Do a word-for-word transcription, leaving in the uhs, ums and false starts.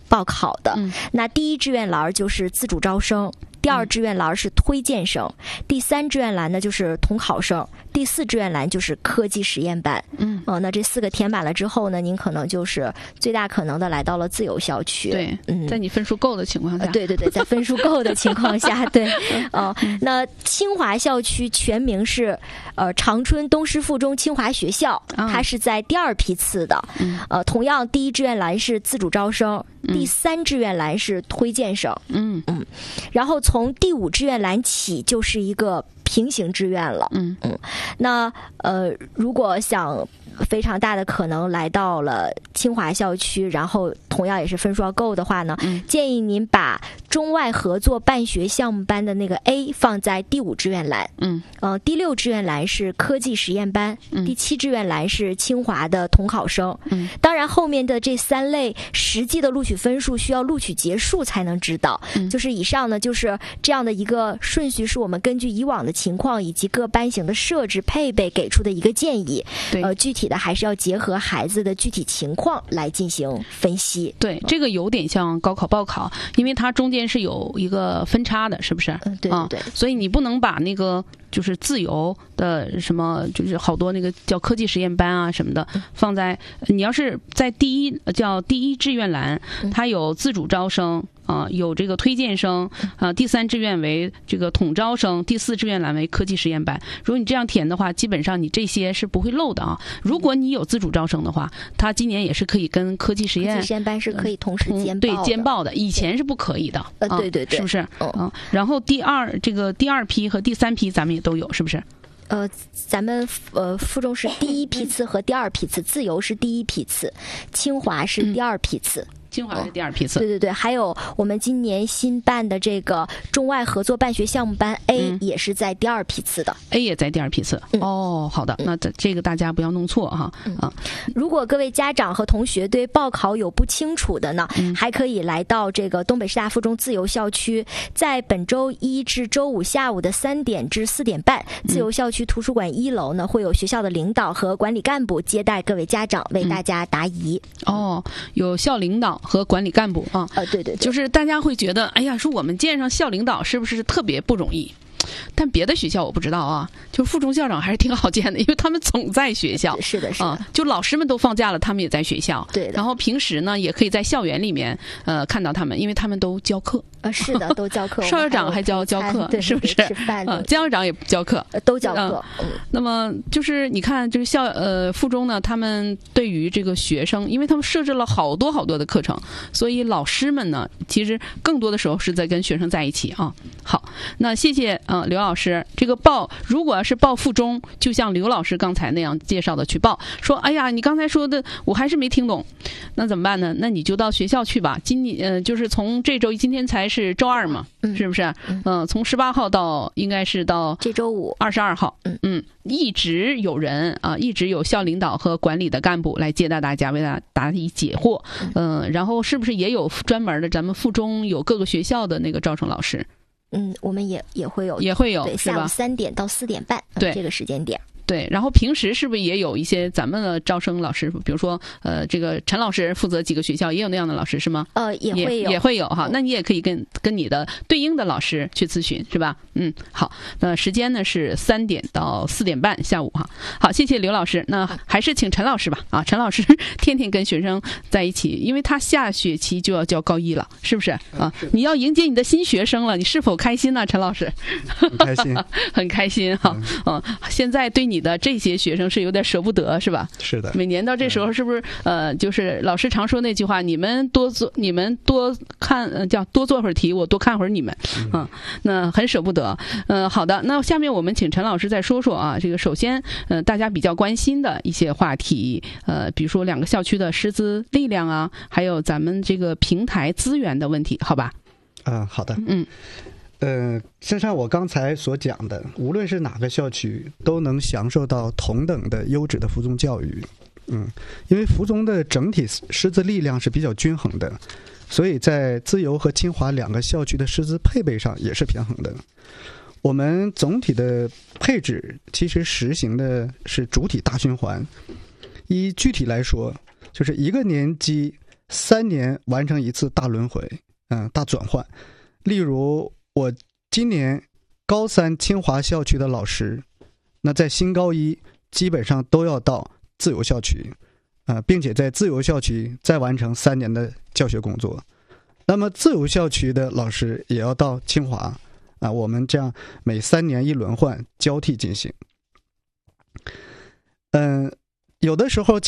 报考的。 嗯、 那第一志愿栏就是自主招生，第二志愿栏是推荐生，嗯、第三志愿栏呢就是统考生，第四志愿栏就是科技实验班。 嗯， 哦、呃，那这四个填满了之后呢，您可能就是最大可能的来到了自由校区。 对， 嗯， 在你分数够的情况下。 呃、对对对，在分数够的情况下，对，哦、呃，那清华校区全名是呃长春东师附中清华学校， 啊、 它是在第二批次的。 嗯， 呃，同样第一志愿栏是自主招生， 嗯、 第三志愿栏是推荐生。 嗯嗯，然后从第五志愿栏起就是一个平行志愿了。 嗯嗯，那呃，如果想非常大的可能来到了清华校区，然后同样也是分数要够的话呢， 嗯、 建议您把中外合作办学项目班的那个 A 放在第五志愿栏。 嗯， 呃，第六志愿栏是科技实验班， 嗯、 第七志愿栏是清华的统考生。 嗯， 当然后面的这三类实际的录取分数需要录取结束才能知道。 嗯， 就是以上呢，就是这样的一个顺序，是我们根据以往的情况以及各班型的设置配备给出的一个建议。 对， 呃，具体的还是要结合孩子的具体情况来进行分析。 对，这个有点像高考报考，因为它中间是有一个分差的，是不是？ 嗯，对对对。 啊，所以你不能把那个就是自由的什么，就是好多那个叫科技实验班啊什么的，放在你要是在第一叫第一志愿栏，它有自主招生。啊、呃，有这个推荐生啊、呃，第三志愿为这个统招生，第四志愿栏为科技实验班。如果你这样填的话，基本上你这些是不会漏的啊。如果你有自主招生的话，他今年也是可以跟科技实验、 科技实验班是可以同时兼报的、 嗯、对兼报的，以前是不可以的。 呃，对对对， 是不是？ 嗯、 啊。然后第二这个第二批和第三批咱们也都有，是不是？ 呃，咱们呃附中是第一批次和第二批次，自由是第一批次，清华是第二批次。 嗯，清华是第二批次、 哦，对对对，还有我们今年新办的这个中外合作办学项目班 A、嗯、也是在第二批次的 ，A 也在第二批次。嗯、哦，好的，那这个大家不要弄错哈。 嗯、 啊， 如果各位家长和同学对报考有不清楚的呢，嗯、还可以来到这个东北师大附中自由校区，在本周一至周五下午的三点至四点半，自由校区图书馆一楼呢会有学校的领导和管理干部接待各位家长，为大家答疑。 嗯、哦，有校领导和管理干部啊， 呃，对对对， 就是大家会觉得，哎呀，说我们见上校领导是不是特别不容易？但别的学校我不知道啊，就附中校长还是挺好见的，因为他们总在学校。 是的，是的， 啊，就老师们都放假了，他们也在学校。 对的。 然后平时呢，也可以在校园里面呃看到他们，因为他们都教课。 呃，是的，都教课。 邵校长还教教课， 对， 是不是？ 吃饭的。 啊，江校长也教课， 呃，都教课。 嗯。那么就是你看，就是校呃附中呢，他们对于这个学生，因为他们设置了好多好多的课程，所以老师们呢，其实更多的时候是在跟学生在一起啊。好，那谢谢啊、呃、刘老师。这个报如果要是报附中，就像刘老师刚才那样介绍的去报，说哎呀，你刚才说的我还是没听懂，那怎么办呢？那你就到学校去吧。今年呃，就是从这周，今天才是周二嘛， 嗯、 是不是？嗯、呃，从十八号到应该是到这周五二十二号， 嗯嗯，一直有人啊、呃，一直有校领导和管理的干部来接待大家，为大家答疑解惑。嗯、呃，然后是不是也有专门的咱们附中有各个学校的那个招生老师？ 嗯，我们也也会有， 也会有， 对， 是吧？ 下午三点到四点半， 对、 嗯、这个时间点。 对，然后平时是不是也有一些咱们的招生老师，比如说呃，这个陈老师负责几个学校，也有那样的老师是吗？ 呃，也会有， 也, 也会有哈。那你也可以跟跟你的对应的老师去咨询，是吧？嗯，好，那时间呢是三点到四点半下午哈。好，谢谢刘老师。那还是请陈老师吧。啊，陈老师天天跟学生在一起，因为他下学期就要教高一了，是不是啊？你要迎接你的新学生了，你是否开心呢、啊，陈老师？ 很开心， 很开心哈。嗯、啊，现在对你的这些学生是有点舍不得，是吧？ 是的。 每年到这时候，是不是呃，就是老师常说那句话，你们多做，你们多看，呃，叫多做会儿题，我多看会儿你们，啊，那很舍不得。呃，好的，那下面我们请陈老师再说说啊，这个首先，呃，大家比较关心的一些话题，呃，比如说两个校区的师资力量啊，还有咱们这个平台资源的问题，好吧？ 嗯，好的， 嗯。 呃，就像我刚才所讲的，无论是哪个校区，都能享受到同等的优质的附中教育。嗯，因为附中的整体师资力量是比较均衡的，所以在自由和清华两个校区的师资配备上也是平衡的。我们总体的配置其实实行的是主体大循环。以具体来说，就是一个年级三年完成一次大轮回，嗯，大转换。例如我今年高三清华校区的老师，那在新高一基本上都要到自由校区，呃，并且在自由校区再完成三年的教学工作。那么自由校区的老师也要到清华啊，我们这样每三年一轮换，交替进行。嗯，有的时候